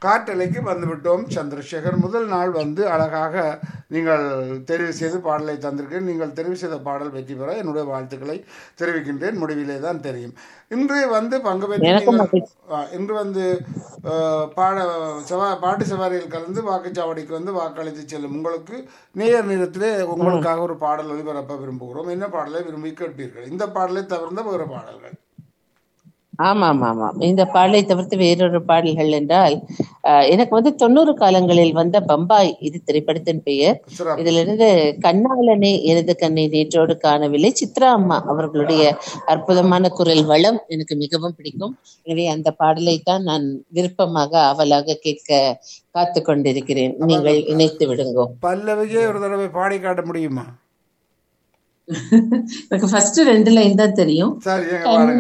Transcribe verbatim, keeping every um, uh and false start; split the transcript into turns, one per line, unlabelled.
காற்றலைக்கு வந்துவிட்டோம். சந்திரசேகர், முதல் நாள் வந்து அழகாக நீங்கள் தெரிவு செய்து பாடலை தந்திருக்கேன். நீங்கள் தெரிவு செய்த பாடல் வெற்றி பெற என்னுடைய வாழ்த்துக்களை தெரிவிக்கின்றேன். முடிவிலே தான் தெரியும். இன்று வந்து பங்கு பெற்று
எனக்கும்
நீங்கள்
மகிழ்ச்சி.
ஆ, இன்று வந்து அஹ், பாட சவா பாட்டு சவாரியில் கலந்து வாக்குச்சாவடிக்கு வந்து வாக்களித்து செல்லும் உங்களுக்கு நேர் நேரத்திலே உங்களுக்காக ஒரு பாடல் ஒளிபரப்ப விரும்புகிறோம். என்ன பாடலை விரும்பி கேட்பீர்கள்? இந்த பாடலை தவிர்ந்த வேறு பாடல்கள்.
ஆமாம் ஆமாம், இந்த பாடலை தவிர்த்து வேறொரு பாடல்கள் என்றால் அஹ், எனக்கு வந்து தொண்ணூறு காலங்களில் வந்த பம்பாய் இது திரைப்படத்தின் பெயர்.
சிறப்பு.
இதிலிருந்து கண்ணாளனே எனது கண்ணை நேற்றோடு காணவில்லை, சித்ரா அம்மா அவர்களுடைய அற்புதமான குரல் வளம் எனக்கு மிகவும் பிடிக்கும். எனவே அந்த பாடலை தான் நான் விருப்பமாக ஆவலாக கேட்க காத்து கொண்டிருக்கிறேன். நீங்கள் இணைத்து விடுங்கோ.
பல்லவியே ஒரு தடவை பாடி காட்ட முடியுமா?
எனக்கு ஃபர்ஸ்ட் ரெண்டு லைன் தான் தெரியும்.
சரி, எங்க பாருங்க.